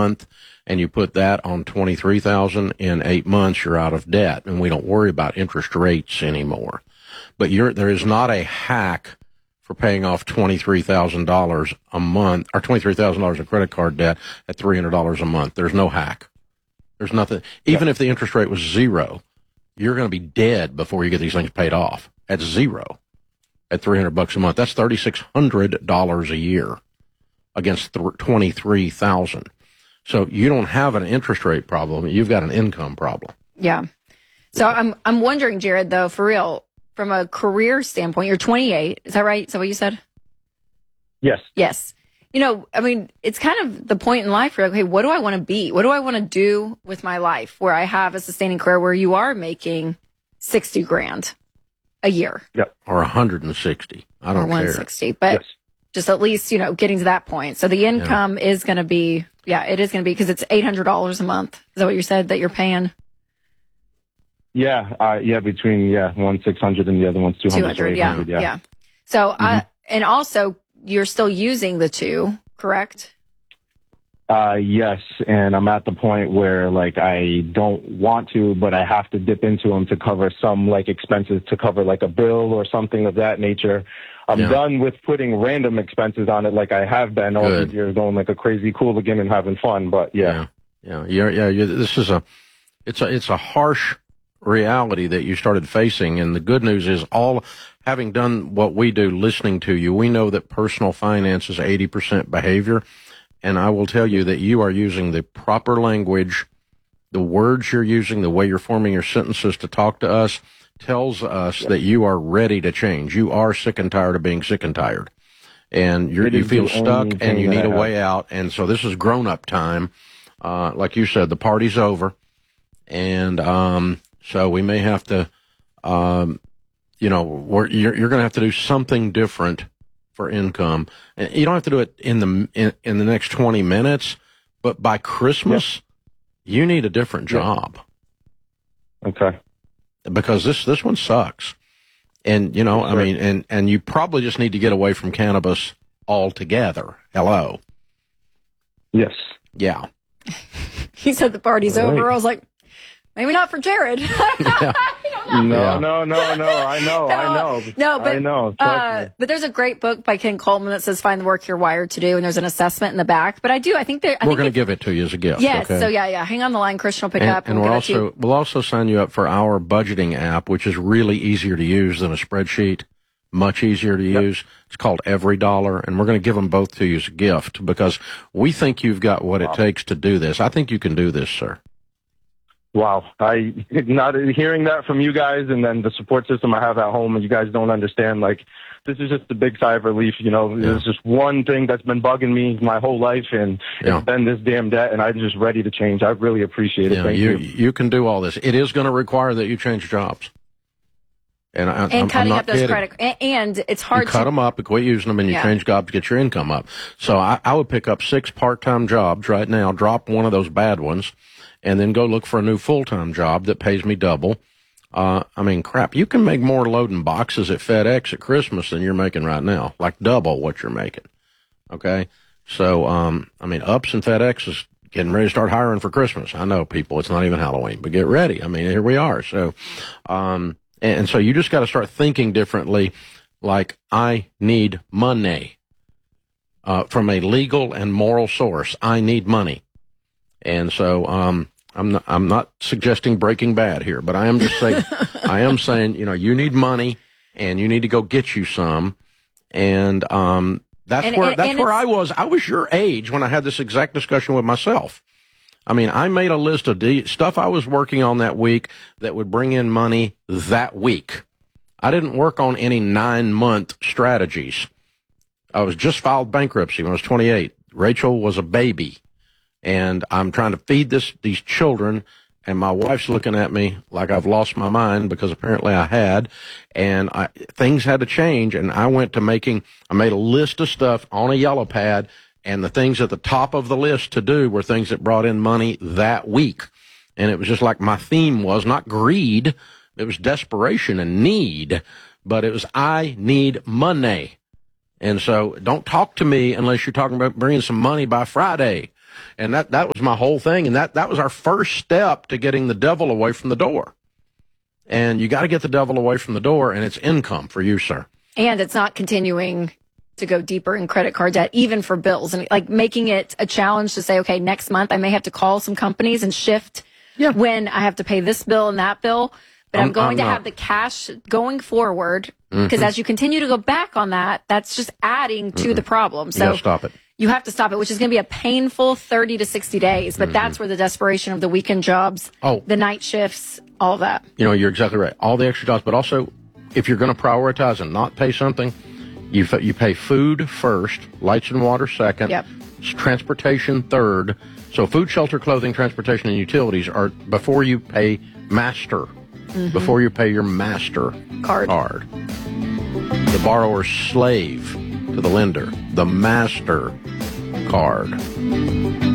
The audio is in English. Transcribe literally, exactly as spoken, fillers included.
month, and you put that on twenty-three thousand dollars in eight months, you're out of debt, and we don't worry about interest rates anymore. But you're, there is not a hack for paying off twenty-three thousand dollars a month, or twenty-three thousand dollars in credit card debt at three hundred dollars a month. There's no hack. There's nothing. Even yeah. if the interest rate was zero, you're going to be dead before you get these things paid off at zero, at three hundred bucks a month. That's thirty-six hundred dollars a year against twenty-three thousand. So you don't have an interest rate problem. You've got an income problem. Yeah. So I'm, I'm wondering, Jared, though, for real, from a career standpoint, you're twenty-eight. Is that right? Is that what you said? Yes. Yes. You know, I mean, it's kind of the point in life where, okay, what do I want to be? What do I want to do with my life where I have a sustaining career where you are making sixty grand a year? Yep. Or one hundred sixty. I don't or one hundred sixty, care. But yes. just at least, you know, getting to that point. So the income yeah. is going to be, yeah, it is going to be because it's eight hundred dollars a month. Is that what you said that you're paying? Yeah. Uh, yeah. Between, yeah, one six hundred and the other one's two hundred. two hundred, yeah, yeah. Yeah. So, mm-hmm. uh, and also, you're still using the two, correct? Uh, yes, and I'm at the point where, like, I don't want to, but I have to dip into them to cover some, like, expenses, to cover, like, a bill or something of that nature. I'm yeah. done with putting random expenses on it like I have been all Good. these years, going like a crazy cooligan and having fun, but yeah. Yeah, yeah, yeah, yeah. This is a, it's a, it's a harsh reality that you started facing, and the good news is, all having done what we do, listening to you, we know that personal finance is eighty percent behavior, and I will tell you that you are using the proper language, the words you're using, the way you're forming your sentences to talk to us tells us yeah. that you are ready to change. You are sick and tired of being sick and tired, and you're, you feel stuck and you need a way out, and so this is grown-up time. Uh, like you said, the party's over, and um, so we may have to, um, you know, we're, you're, you're going to have to do something different for income. And you don't have to do it in the in, in the next twenty minutes, but by Christmas, yeah. you need a different job. Okay. Because this this one sucks. And, you know, sure. I mean, and, and you probably just need to get away from cannabis altogether. Hello. Yes. Yeah. He said the party's All over. right. I was like, maybe not for Jared. yeah. No, yeah. no, no, no. I know, no, I know. No, but I know. Uh, but there's a great book by Ken Coleman that says "Find the Work You're Wired to Do," and there's an assessment in the back. But I do, I think that we're going to give it to you as a gift. Yes. Okay? So yeah, yeah. Hang on the line, Christian will pick and, up. And, and we're we'll also we'll also sign you up for our budgeting app, which is really easier to use than a spreadsheet. Much easier to use. Yep. It's called Every Dollar, and we're going to give them both to you as a gift because we think you've got what wow. it takes to do this. I think you can do this, sir. Wow. I not hearing that from you guys, and then the support system I have at home, and you guys don't understand, like, this is just a big sigh of relief. You know, yeah. there's just one thing that's been bugging me my whole life, and yeah. it's been this damn debt, and I'm just ready to change. I really appreciate it. Yeah, Thank you, you. You can do all this. It is going to require that you change jobs. And, I, and I'm, cutting I'm up those kidding. credit, and, and it's hard you cut to them up, you quit using them, and you yeah. change jobs to get your income up. So I, I would pick up six part-time jobs right now, drop one of those bad ones, and then go look for a new full-time job that pays me double. Uh, I mean, crap, you can make more loading boxes at FedEx at Christmas than you're making right now, like double what you're making. Okay? So, um, I mean, Ups and FedEx is getting ready to start hiring for Christmas. I know, people, it's not even Halloween, but get ready. I mean, here we are. So, um, and, and so you just got to start thinking differently, like, I need money, uh, from a legal and moral source. I need money. And so, um, I'm not, I'm not suggesting Breaking Bad here, but I am just saying, I am saying, you know, you need money and you need to go get you some. And, um, that's and, where, and, that's and where I was. I was your age when I had this exact discussion with myself. I mean, I made a list of de- stuff I was working on that week that would bring in money that week. I didn't work on any nine month strategies. I was just filed bankruptcy when I was twenty-eight. Rachel was a baby. And I'm trying to feed this these children, and my wife's looking at me like I've lost my mind because apparently I had, and I, things had to change, and I went to making, I made a list of stuff on a yellow pad, and the things at the top of the list to do were things that brought in money that week. And it was just like my theme was not greed, it was desperation and need, but it was I need money. And so don't talk to me unless you're talking about bringing some money by Friday. And that, that was my whole thing. And that, that was our first step to getting the devil away from the door. And you got to get the devil away from the door, and it's income for you, sir. And it's not continuing to go deeper in credit card debt, even for bills, and like making it a challenge to say, okay, next month I may have to call some companies and shift yeah. when I have to pay this bill and that bill. But I'm, I'm going I'm to not. have the cash going forward, because mm-hmm. as you continue to go back on that, that's just adding to mm-hmm. the problem. So you gotta stop it. You have to stop it, which is going to be a painful thirty to sixty days. But mm-hmm. that's where the desperation of the weekend jobs, oh. the night shifts, all of that. You know, you're exactly right. All the extra jobs, but also if you're going to prioritize and not pay something, you you pay food first, lights and water second, yep. transportation third. So food, shelter, clothing, transportation, and utilities are before you pay master, mm-hmm. before you pay your master card. card. The borrower's slave to the lender, the master card.